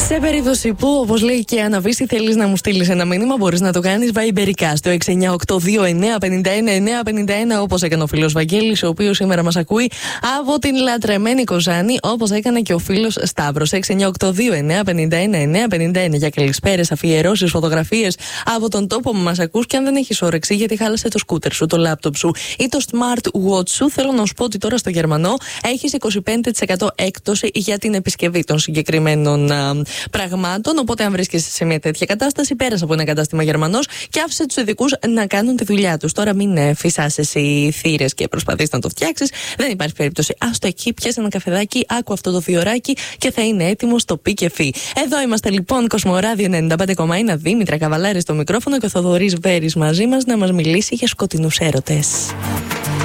Σε περίπτωση που, όπως λέει και η Άννα Βύση, θέλεις να μου στείλεις ένα μήνυμα, μπορείς να το κάνεις βαϊμπερικά στο 6982951 όπως έκανε ο φίλος Βαγγέλης, ο οποίος σήμερα μας ακούει από την λατρεμένη Κοζάνη, όπως έκανε και ο φίλος Σταύρος. 6982951 για καλησπέρες, αφιερώσεις, φωτογραφίες από τον τόπο που μας ακούς. Και αν δεν έχεις όρεξη γιατί χάλασε το σκούτερ σου, το λάπτοπ σου ή το smart watch σου, θέλω να σου πω ότι τώρα στο Γερμανό έχεις 25% έκπτωση για την επισκευή των συγκεκριμένων πραγμάτων. Οπότε, αν βρίσκεσαι σε μια τέτοια κατάσταση, πέρασε από ένα κατάστημα Γερμανός και άφησε τους ειδικούς να κάνουν τη δουλειά τους. Τώρα μην φυσάς εσύ θύρες και προσπαθείς να το φτιάξεις. Δεν υπάρχει περίπτωση. Άστο εκεί, πιάσε ένα καφεδάκι, άκου αυτό το φιωράκι και θα είναι έτοιμο στο πι και φι. Εδώ είμαστε λοιπόν, Κοσμοράδιο 95,1, Δήμητρα Καβαλάρη στο μικρόφωνο και ο Θοδωρής Βέρης μαζί μας να μας μιλήσει για σκοτεινούς έρωτες.